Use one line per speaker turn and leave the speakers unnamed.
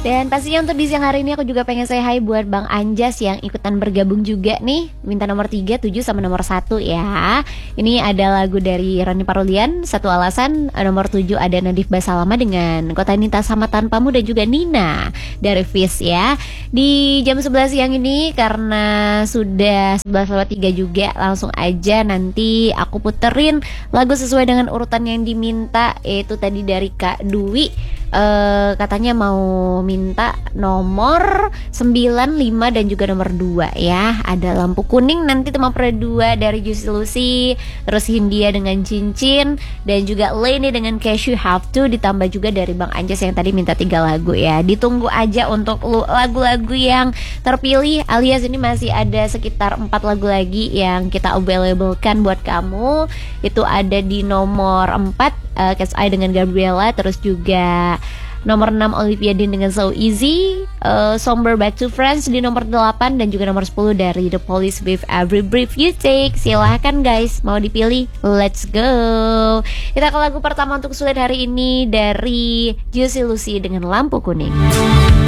Dan pastinya untuk di siang hari ini aku juga pengen say hi buat Bang Anjas yang ikutan bergabung juga nih. Minta nomor 3, 7 sama nomor 1 ya. Ini ada lagu dari Roni Parulian, Satu Alasan. Nomor 7 ada Nadif Basalama dengan Kota Nita Sama Tanpamu, dan juga Nina dari Fis ya. Di jam 11 siang ini karena sudah 11:03 juga, langsung aja nanti aku puterin lagu sesuai dengan urutan yang diminta, yaitu tadi dari Kak Dwi. Katanya mau minta nomor 9, 5 dan juga nomor 2 ya. Ada Lampu Kuning nanti tema per 2 dari Juicy Lucy, terus Hindia dengan Cincin, dan juga Leni dengan Cash You Have To, ditambah juga dari Bang Anjas yang tadi minta 3 lagu ya. Ditunggu aja untuk lagu-lagu yang terpilih, alias ini masih ada sekitar 4 lagu lagi yang kita available-kan buat kamu. Itu ada di nomor 4 Cat's Eye dengan Gabriela, terus juga nomor 6 Olivia Dean dengan So Easy, Somber Back to Friends di nomor 8, dan juga nomor 10 dari The Police with Every Breath You Take. Silahkan guys, mau dipilih, let's go. Kita ke lagu pertama untuk sulit hari ini dari Juicy Lucy dengan Lampu Kuning.